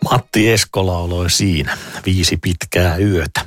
Matti Esko lauloi siinä 5 pitkää yötä.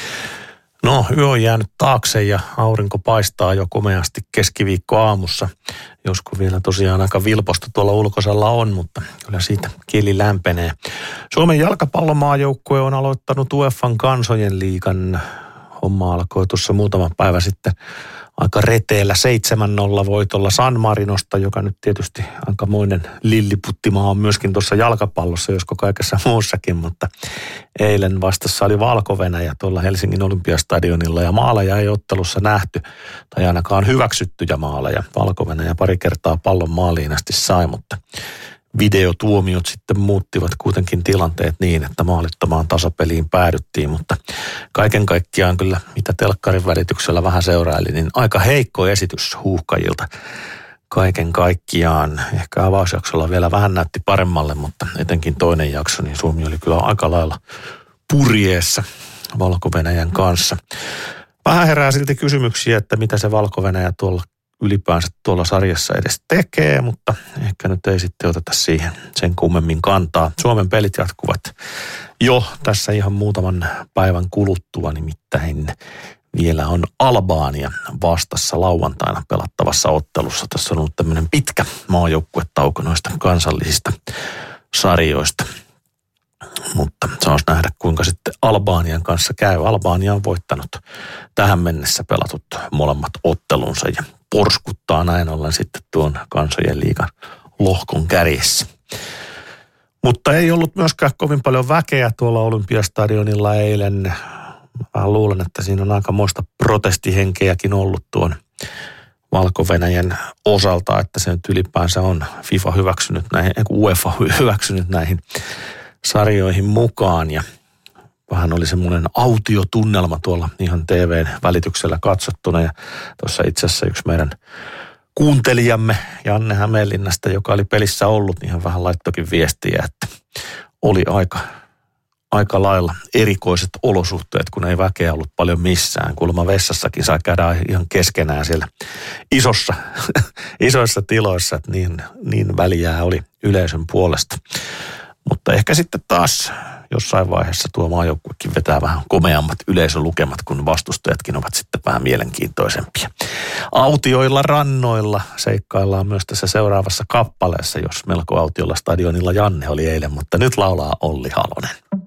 No, yö on jäänyt taakse ja aurinko paistaa jo komeasti keskiviikkoaamussa. Joskus vielä tosiaan aika vilposta tuolla ulkosalla on, mutta kyllä siitä keli lämpenee. Suomen jalkapallomaajoukkue on aloittanut UEFan kansojen liigan. Homma alkoi tuossa muutama päivä sitten aika reteellä 7-0 voitolla San Marinosta, joka nyt tietysti aikamoinen lilliputtimaa on myöskin tuossa jalkapallossa, josko kaikessa muussakin, mutta eilen vastassa oli Valko-Venäjä tuolla Helsingin Olympiastadionilla ja maaleja ei ottelussa nähty tai ainakaan hyväksyttyjä maaleja. Valko-Venäjä pari kertaa pallon maaliin asti sai, mutta videotuomiot sitten muuttivat kuitenkin tilanteet niin, että maalittomaan tasapeliin päädyttiin, mutta kaiken kaikkiaan kyllä, mitä telkkarin välityksellä vähän seuraili, niin aika heikko esitys huuhkajilta kaiken kaikkiaan. Ehkä avausjaksolla vielä vähän näytti paremmalle, mutta etenkin toinen jakso, niin Suomi oli kyllä aika lailla purjeessa Valko-Venäjän kanssa. Vähän herää silti kysymyksiä, että mitä se Valko-Venäjä tuolla ylipäänsä tuolla sarjassa edes tekee, mutta ehkä nyt ei sitten oteta siihen sen kummemmin kantaa. Suomen pelit jatkuvat jo tässä ihan muutaman päivän kuluttua, nimittäin vielä on Albania vastassa lauantaina pelattavassa ottelussa. Tässä on ollut tämmöinen pitkä maajoukkuetauko noista kansallisista sarjoista. Mutta saas nähdä, kuinka sitten Albanian kanssa käy. Albania on voittanut tähän mennessä pelatut molemmat ottelunsa ja porskuttaa näin ollen sitten tuon kansojen liigan lohkon kärjessä. Mutta ei ollut myöskään kovin paljon väkeä tuolla Olympiastadionilla eilen. Mä luulen, että siinä on aikamoista protestihenkeäkin ollut tuon Valko-Venäjän osalta, että se nyt ylipäänsä on FIFA hyväksynyt näihin, UEFA hyväksynyt näihin sarjoihin mukaan ja vähän oli semmoinen autiotunnelma tuolla ihan TVn välityksellä katsottuna ja tuossa itse asiassa yksi meidän kuuntelijamme Janne Hämeenlinnasta, joka oli pelissä ollut, niin hän vähän laittokin viestiä, että oli aika lailla erikoiset olosuhteet, kun ei väkeä ollut paljon missään. Kuulemma vessassakin saa käydä ihan keskenään siellä isoissa tiloissa, että niin väliä oli yleisön puolesta. Mutta ehkä sitten taas jossain vaiheessa tuo maajoukkuekin vetää vähän komeammat yleisölukemat, kun vastustajatkin ovat sitten vähän mielenkiintoisempia. Autioilla rannoilla seikkaillaan myös tässä seuraavassa kappaleessa, jos melko autiolla stadionilla Janne oli eilen, mutta nyt laulaa Olli Halonen.